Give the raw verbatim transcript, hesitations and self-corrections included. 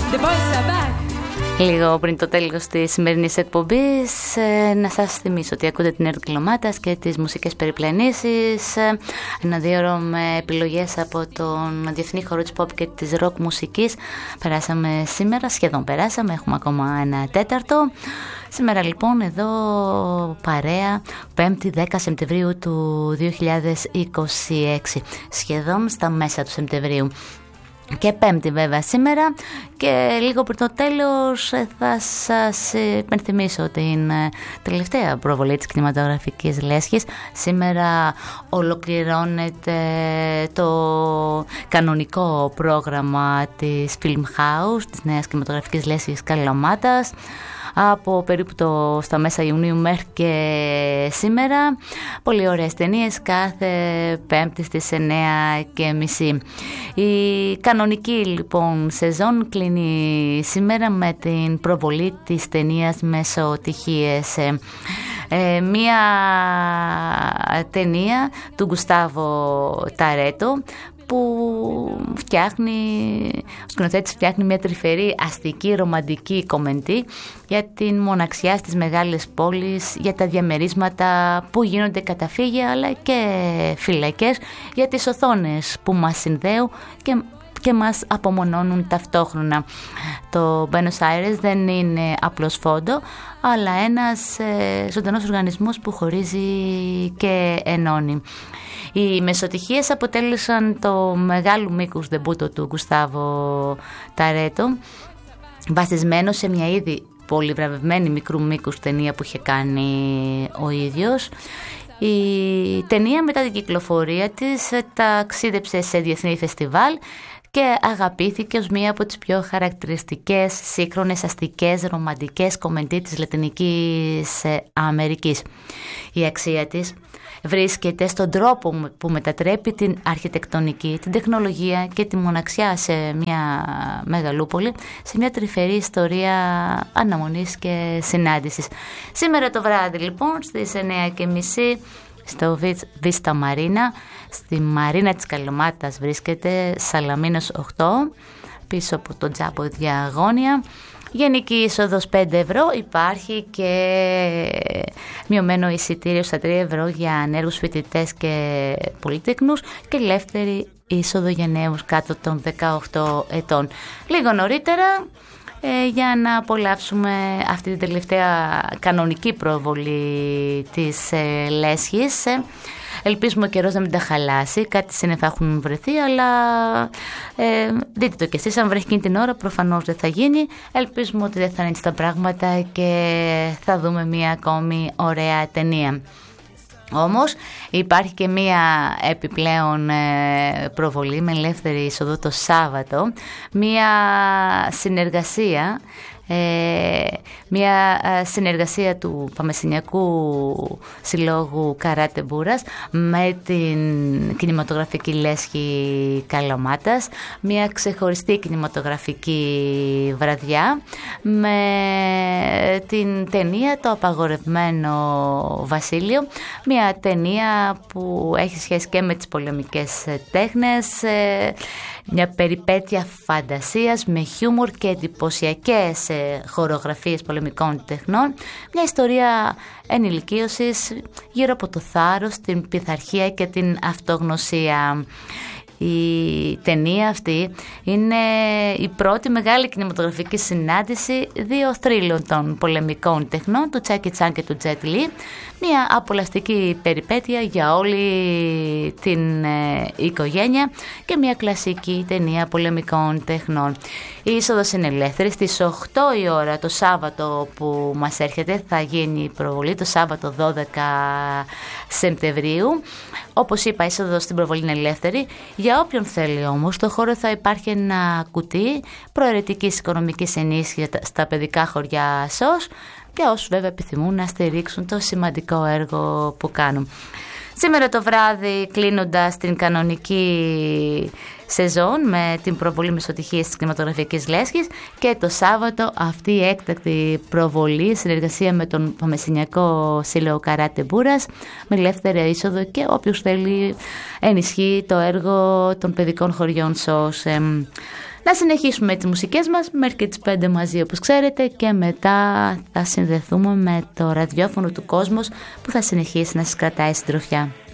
Λίγο πριν το τέλος της σημερινής εκπομπής, να σας θυμίσω ότι ακούτε την Νέα Κιλωμάτας και τις μουσικές περιπλανήσεις. Ένα δύο ώρο με επιλογές από τον διεθνή χώρο της pop και της rock μουσικής. Περάσαμε σήμερα, σχεδόν περάσαμε, έχουμε ακόμα ένα τέταρτο. Σήμερα λοιπόν εδώ παρέα, πέμπτη δέκα Σεπτεμβρίου του δύο χιλιάδες είκοσι έξι, σχεδόν στα μέσα του Σεπτεμβρίου. Και πέμπτη βέβαια σήμερα, και λίγο πριν το τέλος θα σας υπενθυμίσω την τελευταία προβολή της κινηματογραφικής λέσχης. Σήμερα ολοκληρώνεται το κανονικό πρόγραμμα της Film House, της νέας κινηματογραφικής λέσχης Καλαμάτας, από περίπου το, στα μέσα Ιουνίου μέχρι και σήμερα. Πολύ ωραίες ταινίες κάθε πέμπτη στις εννιά και μισή. Η κανονική λοιπόν σεζόν κλείνει σήμερα με την προβολή της ταινίας Μεσοτυχίες. Ε, μία ταινία του Γκουστάβο Ταρέτο, που φτιάχνει, ο σκηνοθέτης φτιάχνει μια τρυφερή αστική ρομαντική κομμεντή για την μοναξιά στις μεγάλες πόλεις, για τα διαμερίσματα που γίνονται καταφύγια αλλά και φυλακές, για τις οθόνες που μας συνδέουν και και μας απομονώνουν ταυτόχρονα. Το Buenos Aires δεν είναι απλώς φόντο, αλλά ένας ε, ζωντανός οργανισμός που χωρίζει και ενώνει. Οι Μεσοτυχίες αποτέλεσαν το μεγάλου μήκους ντεμπούτο του Γκουστάβο Ταρέτο, βασισμένο σε μια ήδη πολύ βραβευμένη μικρού μήκους ταινία που είχε κάνει ο ίδιος. Η ταινία μετά την κυκλοφορία της ταξίδεψε σε διεθνή φεστιβάλ και αγαπήθηκε ως μία από τις πιο χαρακτηριστικές σύγχρονες αστικές ρομαντικές κομμεντί της Λατινικής Αμερικής. Η αξία της βρίσκεται στον τρόπο που μετατρέπει την αρχιτεκτονική, την τεχνολογία και τη μοναξιά σε μια μεγαλούπολη, σε μια τρυφερή ιστορία αναμονής και συνάντησης. Σήμερα το βράδυ λοιπόν στις εννιά και μισή στο Βίστα Μαρίνα, στη Μαρίνα της Καλαμάτας βρίσκεται, Σαλαμίνος οκτώ, πίσω από το τζάμπο διαγώνια. Γενική είσοδος πέντε ευρώ, υπάρχει και μειωμένο εισιτήριο στα τρία ευρώ για ανέργους φοιτητές και πολυτεκνούς και ελεύθερη είσοδο για νέους κάτω των δεκαοκτώ ετών. Λίγο νωρίτερα, ε, για να απολαύσουμε αυτή την τελευταία κανονική προβολή της ε, λέσχης. Ε, Ελπίζουμε ο καιρός να μην τα χαλάσει, κάτι σύννεφα έχουν βρεθεί, αλλά ε, δείτε το κι εσείς, αν βρέχει εκείνη την ώρα προφανώς δεν θα γίνει. Ελπίζουμε ότι δεν θα είναι στα πράγματα και θα δούμε μία ακόμη ωραία ταινία. Όμως υπάρχει και μία επιπλέον προβολή με ελεύθερη είσοδο το Σάββατο, μία συνεργασία Ε, μια συνεργασία του Παμεσσηνιακού Συλλόγου Καράτε Μπούρας με την κινηματογραφική λέσχη Καλαμάτας, μια ξεχωριστή κινηματογραφική βραδιά με την ταινία Το Απαγορευμένο Βασίλειο, μια ταινία που έχει σχέση και με τις πολεμικές τέχνες, μια περιπέτεια φαντασίας με χιούμορ και εντυπωσιακές χορογραφίες πολεμικών τεχνών, μια ιστορία ενηλικίωσης γύρω από το θάρρος, την πειθαρχία και την αυτογνωσία. Η ταινία αυτή είναι η πρώτη μεγάλη κινηματογραφική συνάντηση δύο θρύλων των πολεμικών τεχνών, του Τσάκι Τσάν και του Τζετ Λι. Μια απολαστική περιπέτεια για όλη την ε, οικογένεια και μια κλασική ταινία πολεμικών τεχνών. Η είσοδος είναι ελεύθερη. Στις οκτώ η ώρα το Σάββατο που μας έρχεται θα γίνει η προβολή, το Σάββατο δώδεκα Σεπτεμβρίου. Όπως είπα, η είσοδος στην προβολή είναι ελεύθερη. Για όποιον θέλει όμως, στο χώρο θα υπάρχει ένα κουτί προαιρετικής οικονομικής ενίσχυσης στα παιδικά χωριά ΣΟΣ, για όσους βέβαια επιθυμούν να στηρίξουν το σημαντικό έργο που κάνουν. Σήμερα το βράδυ, κλείνοντας την κανονική σεζόν με την προβολή Μεσοτυχίες της κινηματογραφικής λέσχης, και το Σάββατο αυτή η έκτακτη προβολή, συνεργασία με τον Παμεσσηνιακό Σύλλογο Καράτε Μπούρας, με ελεύθερη είσοδο και όποιος θέλει ενισχύει το έργο των παιδικών χωριών ΣΟΣ. Να συνεχίσουμε τις μουσικές μας μέχρι και τις πέντε μαζί, όπως ξέρετε, και μετά θα συνδεθούμε με το ραδιόφωνο του Κόσμος που θα συνεχίσει να σας κρατάει συντροφιά.